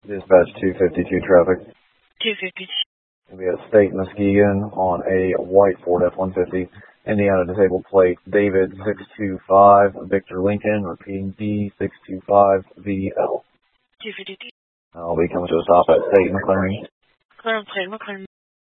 Dispatch 252 traffic. 252. We have State Muskegon on a white Ford F-150. Indiana disabled plate David 625 Victor Lincoln, repeating D625VL. 252. I'll be coming to a stop at State McLaren. Clear on plate McLaren.